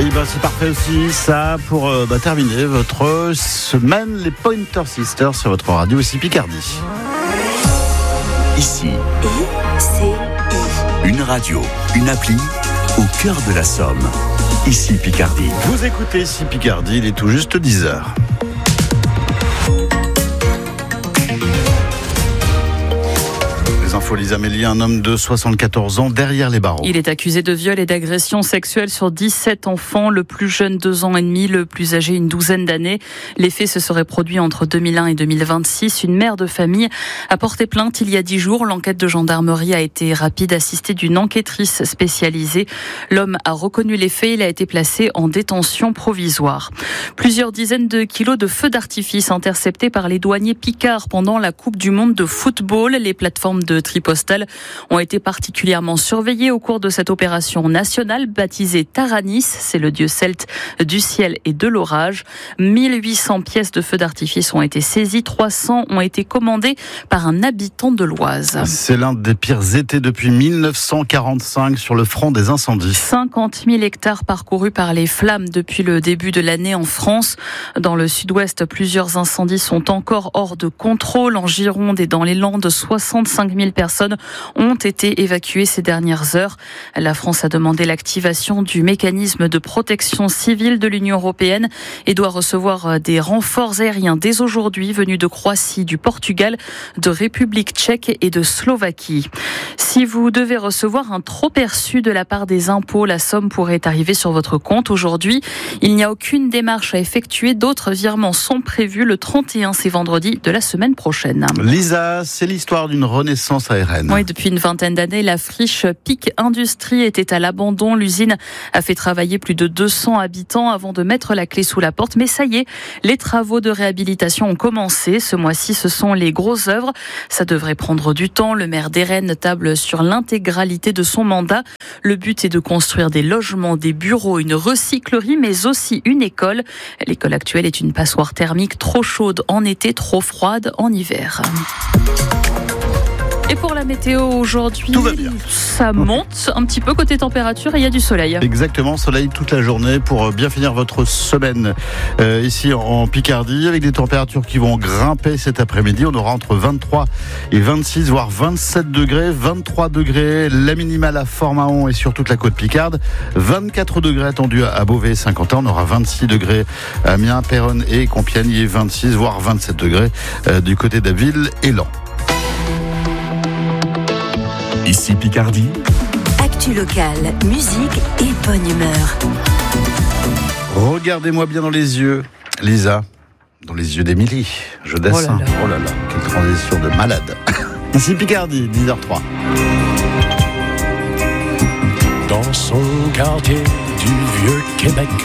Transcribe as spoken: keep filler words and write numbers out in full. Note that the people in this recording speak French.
Et ben c'est parfait aussi ça pour euh, bah, terminer votre semaine les Pointer Sisters sur votre radio ici Picardie. Ici, I C I. une radio, une appli au cœur de la Somme. Ici Picardie. Vous écoutez ici Picardie, il est tout juste dix heures. Info, Lisa Mélier, un homme de soixante-quatorze ans derrière les barreaux. Il est accusé de viol et d'agression sexuelle sur dix-sept enfants, le plus jeune deux ans et demi, le plus âgé une douzaine d'années. Les faits se seraient produits entre deux mille un et deux mille vingt-six. Une mère de famille a porté plainte il y a dix jours. L'enquête de gendarmerie a été rapide, assistée d'une enquêtrice spécialisée. L'homme a reconnu les faits, il a été placé en détention provisoire. Plusieurs dizaines de kilos de feux d'artifice interceptés par les douaniers picards pendant la Coupe du Monde de football. Les plateformes de tri-postal ont été particulièrement surveillées au cours de cette opération nationale baptisée Taranis. C'est le dieu celte du ciel et de l'orage. mille huit cents pièces de feux d'artifice ont été saisies. trois cents ont été commandées par un habitant de l'Oise. C'est l'un des pires étés depuis mille neuf cent quarante-cinq sur le front des incendies. cinquante mille hectares parcourus par les flammes depuis le début de l'année en France. Dans le sud-ouest, plusieurs incendies sont encore hors de contrôle. En Gironde et dans les Landes, soixante-cinq mille personnes ont été évacuées ces dernières heures. La France a demandé l'activation du mécanisme de protection civile de l'Union européenne et doit recevoir des renforts aériens dès aujourd'hui venus de Croatie, du Portugal, de République tchèque et de Slovaquie. Si vous devez recevoir un trop perçu de la part des impôts, la somme pourrait arriver sur votre compte. Aujourd'hui, il n'y a aucune démarche à effectuer. D'autres virements sont prévus le trente et un, c'est vendredi de la semaine prochaine. Lisa, c'est l'histoire d'une renaissance aérienne. Oui, depuis une vingtaine d'années, la friche Pic Industrie était à l'abandon. L'usine a fait travailler plus de deux cents habitants avant de mettre la clé sous la porte. Mais ça y est, les travaux de réhabilitation ont commencé. Ce mois-ci, ce sont les grosses œuvres. Ça devrait prendre du temps. Le maire d'Eyrenne table sur l'intégralité de son mandat. Le but est de construire des logements, des bureaux, une recyclerie, mais aussi une école. L'école actuelle est une passoire thermique trop chaude en été, trop froide en hiver. Et pour la météo aujourd'hui, tout va bien. Ça monte un petit peu côté température et il y a du soleil. Exactement, soleil toute la journée pour bien finir votre semaine euh, ici en Picardie avec des températures qui vont grimper cet après-midi. On aura entre vingt-trois et vingt-six voire vingt-sept degrés, vingt-trois degrés la minimale à Fort-Mahon et sur toute la côte picarde, vingt-quatre degrés attendus à Beauvais et Saint-Quentin. On aura vingt-six degrés à Amiens, Péronne et Compiègne et vingt-six voire vingt-sept degrés euh, du côté d'Abbeville et Laon. Ici Picardie. Actu locale, musique et bonne humeur. Regardez-moi bien dans les yeux, Lisa, dans les yeux d'Émilie Jodassin. Oh là là. Oh là là, quelle transition de malade. Ici Picardie, dix heures trois. Dans son quartier du vieux Québec,